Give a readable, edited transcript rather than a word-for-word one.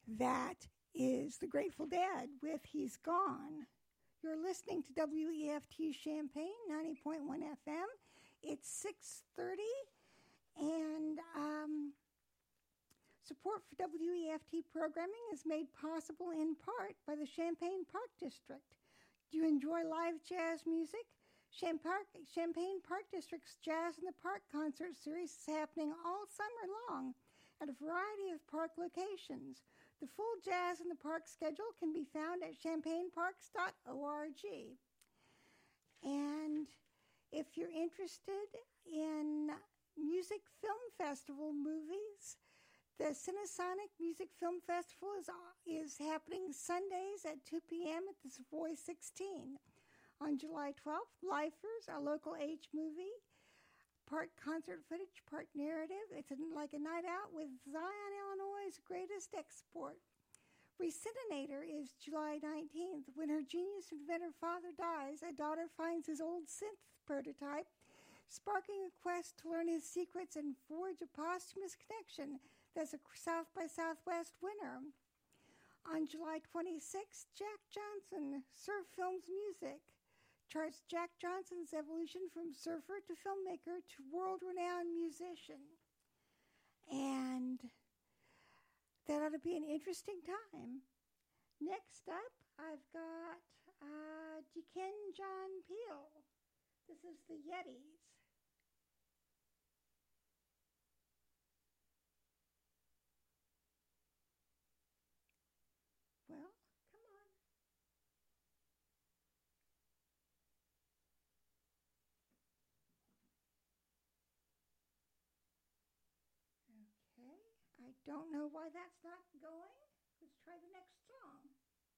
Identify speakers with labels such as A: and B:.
A: That is the Grateful Dead with He's Gone. You're listening to WEFT Champaign, 90.1 FM. It's 6:30, and support for WEFT programming is made possible in part by the Champaign Park District. Do you enjoy live jazz music? Champaign Park District's Jazz in the Park concert series is happening all summer long at a variety of park locations. The full Jazz in the Park schedule can be found at champaignparks.org. And if you're interested in music film festival movies, the Cinesonic Music Film Festival is happening Sundays at 2 p.m. at the Savoy 16. On July 12th, Lifers, a local age movie, part concert footage, part narrative. It's like a night out with Zion, Illinois' greatest export. Recininator is July 19th. When her genius inventor father dies, a daughter finds his old synth prototype, sparking a quest to learn his secrets and forge a posthumous connection that's a South by Southwest winner. On July 26th, Jack Johnson, Surf Films Music, charts Jack Johnson's evolution from surfer to filmmaker to world-renowned musician. And that ought to be an interesting time. Next up, I've got Deacon John Peel. This is the Yetis. Well, come on. Okay, I don't know why that's not going. Let's try the next song.